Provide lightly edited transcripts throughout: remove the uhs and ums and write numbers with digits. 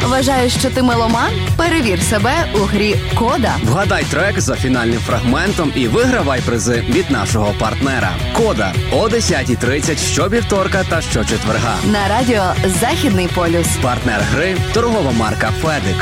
Вважаєш, що ти меломан? Перевір себе у грі «Кода». Вгадай трек за фінальним фрагментом і вигравай призи від нашого партнера. «Кода» о 10:30 щовівторка та щочетверга. На радіо «Західний полюс». Партнер гри – торгова марка «Федик».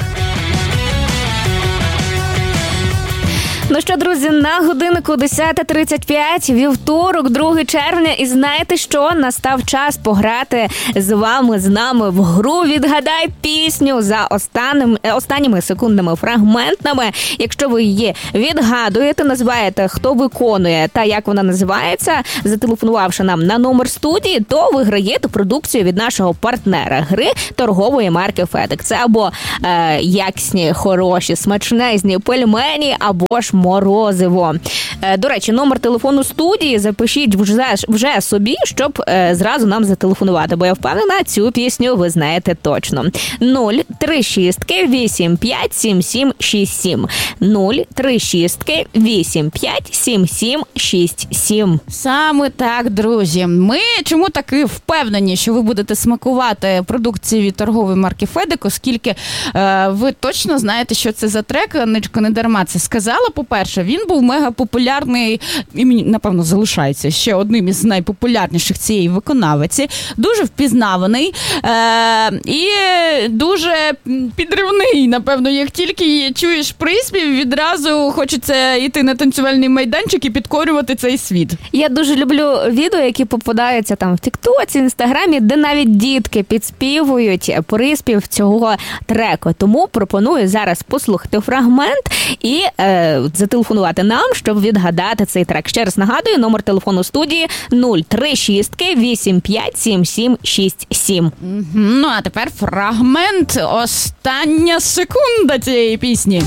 Ну що, друзі, на годиннику 10:35, вівторок, 2 червня. І знаєте що? Настав час пограти з нами в гру «Відгадай пісню» за останніми секундними фрагментами. Якщо ви її відгадуєте, називаєте, хто виконує та як вона називається, зателефонувавши нам на номер студії, то виграєте продукцію від нашого партнера гри торгової марки «Федик». Це або якісні, хороші, смачнезні пельмені, або ж морозиво. До речі, номер телефону студії запишіть вже собі, щоб зразу нам зателефонувати, бо я впевнена, цю пісню ви знаєте точно. 036 85 77 67. 036 85 77 67. Саме так, друзі. Ми чому таки впевнені, що ви будете смакувати продукції від торгової марки «Федик», оскільки ви точно знаєте, що це за трек. Анечко не дарма це сказала. По-перше, він був мега популярний і, напевно, залишається ще одним із найпопулярніших цієї виконавиці. Дуже впізнаваний і дуже підривний, напевно. Як тільки чуєш приспів, відразу хочеться йти на танцювальний майданчик і підкорювати цей світ. Я дуже люблю відео, які попадаються там в Тіктоці, Інстаграмі, де навіть дітки підспівують приспів цього треку. Тому пропоную зараз послухати фрагмент і зателефонувати нам, щоб відгадати цей трек. Ще раз нагадую, номер телефону студії 036 85 77 67. Ну, а тепер фрагмент. Остання секунда цієї пісні.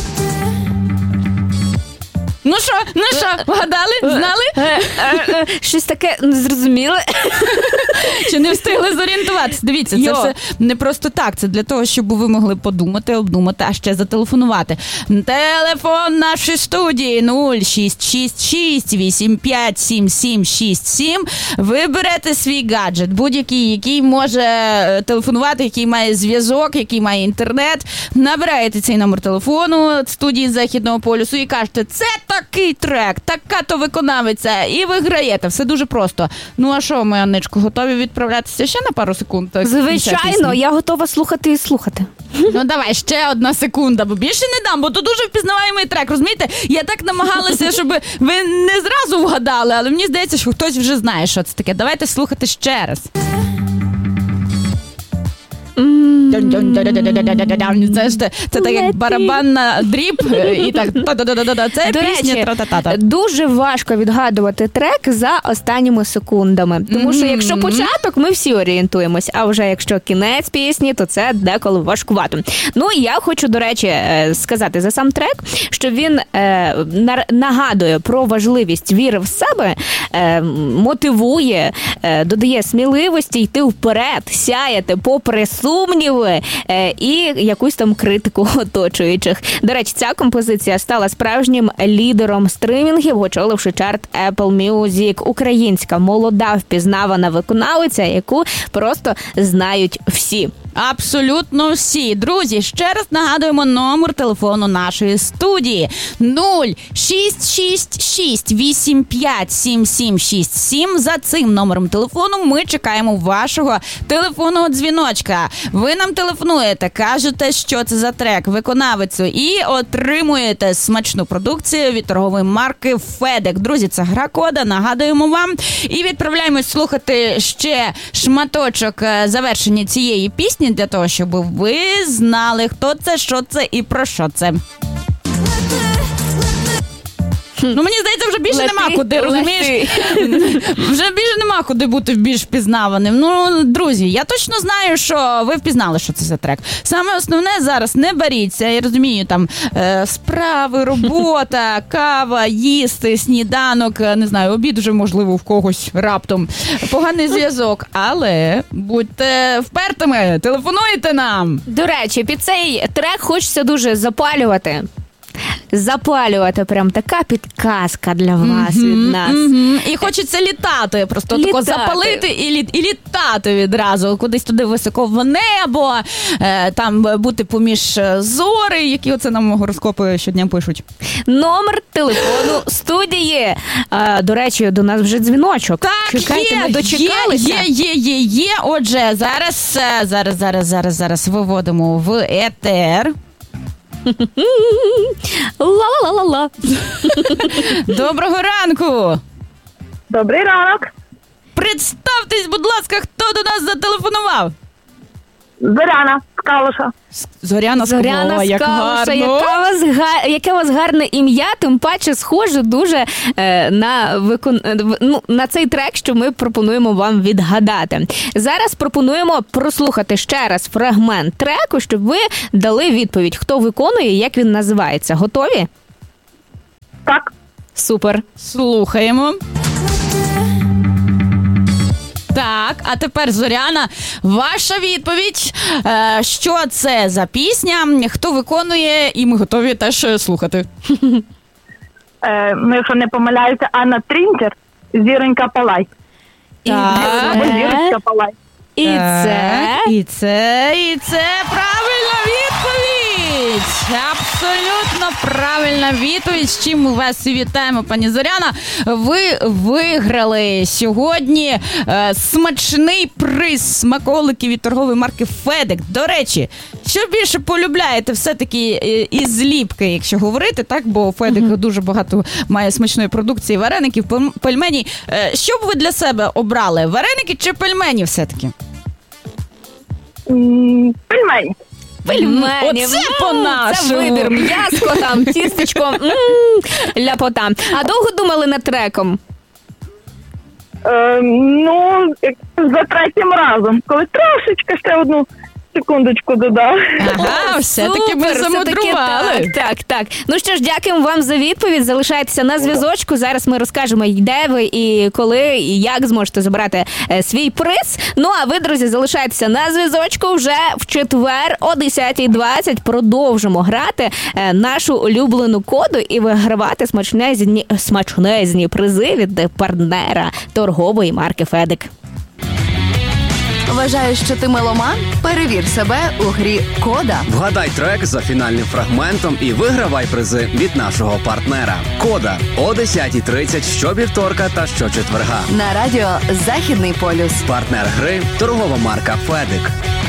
Ну що, вгадали? Знали? Щось таке незрозуміле. Чи не встигли зорієнтуватися? Дивіться, це все не просто так. Це для того, щоб ви могли подумати, обдумати, а ще зателефонувати. Телефон нашої студії 0666 85 77 67. Ви берете свій гаджет, будь-який, який може телефонувати, який має зв'язок, який має інтернет. Набираєте цей номер телефону студії Західного полюсу і кажете, це такий трек, така-то виконавиця, і ви граєте. Все дуже просто. Ну а що, ми, Анничко, готові відправлятися ще на пару секунд? Звичайно, я готова слухати і слухати. Ну давай, ще 1 секунда, бо більше не дам, бо то дуже впізнаваємий трек, розумієте? Я так намагалася, щоб ви не зразу вгадали, але мені здається, що хтось вже знає, що це таке. Давайте слухати ще раз. Це так як барабанна дріб і так це пісня тра-та-та-та. Дуже важко відгадувати трек за останніми секундами. Тому що якщо початок, ми всі орієнтуємось, а вже якщо кінець пісні, то це деколи важкувато. Ну і я хочу, до речі, сказати за сам трек, що він нагадує про важливість віри в себе, мотивує, додає сміливості йти вперед, сяяти попри сумніви і якусь там критику оточуючих. До речі, ця композиція стала справжнім лідером стримінгів, очоливши чарт Apple Music. Українська, молода, впізнавана виконавиця, яку просто знають всі. Абсолютно всі. Друзі, ще раз нагадуємо номер телефону нашої студії 0666 85 77 67. За цим номером телефону ми чекаємо вашого телефонного дзвіночка. Ви нам телефонуєте, кажете, що це за трек, виконавицю, і отримуєте смачну продукцію від торгової марки «Федик». Друзі, це гра «Кода», нагадуємо вам. І відправляємось слухати ще шматочок завершення цієї пісні, для того, щоб ви знали, хто це, що це і про що це. Ну, мені здається, вже більше нема куди, розумієш? Вже більше нема куди бути більш впізнаваним. Ну, друзі, я точно знаю, що ви впізнали, що це за трек. Саме основне зараз, не боріться, я розумію, там, справи, робота, кава, їсти, сніданок, не знаю, обід вже, можливо, в когось раптом, поганий зв'язок, але будьте впертими, телефонуйте нам. До речі, під цей трек хочеться дуже запалювати. запалювати. Прям така підказка для вас від нас. І хочеться літати, просто тако запалити і літати відразу кудись туди високо в небо, там бути поміж зори, які оце нам гороскопи щодня пишуть. Номер телефону студії. До речі, до нас вже дзвіночок. Так, чекайте, ми дочекалися. Є. Отже, зараз виводимо в етер. Ла-ла-ла-ла-ла. Доброго ранку! Добрий ранок. Представтесь, будь ласка, хто до нас зателефонував? Зоряна з Калуша. Зоряна з Калуша, як гарно. Яке у вас гарне ім'я, тим паче схоже дуже на цей трек, що ми пропонуємо вам відгадати. Зараз пропонуємо прослухати ще раз фрагмент треку, щоб ви дали відповідь, хто виконує і як він називається. Готові? Так. Супер. Слухаємо. Так, а тепер, Зоряна, ваша відповідь. Що це за пісня, хто виконує, і ми готові теж слухати. Ми, якщо не помиляюся, Анна Трінчер, «Зіронька Палай». Або «Зірочка Палай». І це правильна відповідь! Абсолютно правильна відповідь, з чим ми вас і вітаємо, пані Зоряна. Ви виграли сьогодні смачний приз смаколиків від торгової марки «Федек». До речі, що більше полюбляєте все-таки із зліпки, якщо говорити, так? Бо «Федек» дуже багато має смачної продукції, вареників, пельмені. Що б ви для себе обрали? Вареники чи пельмені все-таки? Пельмені. Пельмені. Оце по-нашому. Це вибір. М'яско там, тістечко, ляпота. А довго думали над треком? За третім разом. Коли трошечки ще одну секундочку додав. Ага, все-таки ми замудрували. Так. Ну що ж, дякуємо вам за відповідь. Залишайтеся на зв'язочку. Зараз ми розкажемо, де ви і коли, і як зможете забрати свій приз. Ну, а ви, друзі, залишайтеся на зв'язочку. Вже в четвер о 10:20 продовжимо грати нашу улюблену коду і вигравати смачнезні призи від партнера торгової марки «Федек». Вважаєш, що ти меломан? Перевір себе у грі «Кода». Вгадай трек за фінальним фрагментом і вигравай призи від нашого партнера. «Кода» о 10:30 щовівторка та щочетверга. На радіо «Західний полюс». Партнер гри – торгова марка «Федек».